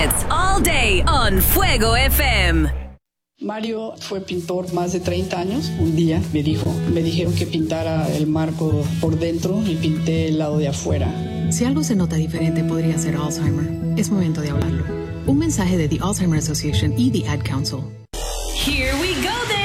hits all day on Fuego FM. Mario fue pintor más de 30 años. Un día me dijeron que pintara el marco por dentro y pinté el lado de afuera. Si algo se nota diferente, podría ser Alzheimer. Es momento de hablarlo. Un mensaje de The Alzheimer Association y The Ad Council. Here we go then.